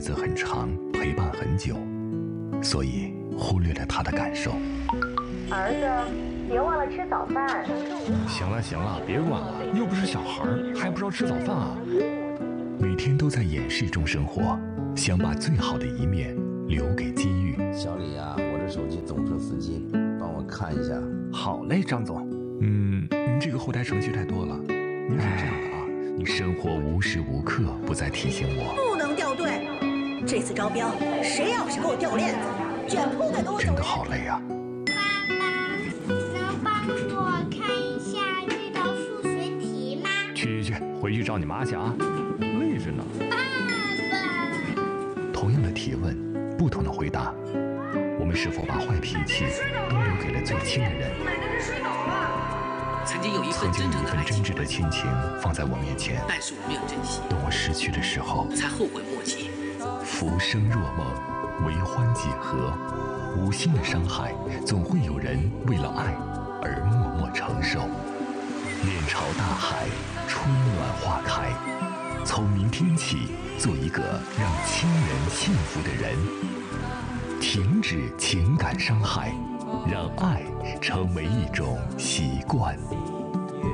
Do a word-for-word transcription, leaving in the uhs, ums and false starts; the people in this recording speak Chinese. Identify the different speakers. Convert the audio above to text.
Speaker 1: 子很长，陪伴很久，所以忽略了他的感受。
Speaker 2: 儿子，别忘了吃早饭。
Speaker 3: 行了行了，别管了，又不是小孩，还不知道吃早饭啊？
Speaker 1: 每天都在掩饰中生活，想把最好的一面留给机遇。
Speaker 4: 小李啊，我这手机总出死机，帮我看一下。
Speaker 3: 好嘞，张总。
Speaker 1: 嗯，您这个后台程序太多了。您是这样的啊，你生活无时无刻不在提醒我，
Speaker 5: 不能掉队。这次招标，谁要是给我掉链子，卷铺盖给我走人。
Speaker 1: 真的好累啊。
Speaker 3: 去去去，回去找你妈去啊，累着呢。
Speaker 6: 爸爸。
Speaker 1: 同样的提问，不同的回答，我们是否把坏脾气都留给了最亲的人？
Speaker 7: 买的是水饺吧？
Speaker 8: 曾经有一份
Speaker 1: 曾经有一
Speaker 8: 真正的爱情，
Speaker 1: 份真挚的亲情放在我面前，
Speaker 8: 但是我没有珍惜，
Speaker 1: 等我失去的时候，
Speaker 8: 才后悔莫及。
Speaker 1: 浮生若梦，为欢几何？无心的伤害，总会有人为了爱而默默承受。面朝大海，春暖花开。从明天起，做一个让亲人幸福的人。停止情感伤害，让爱成为一种习惯。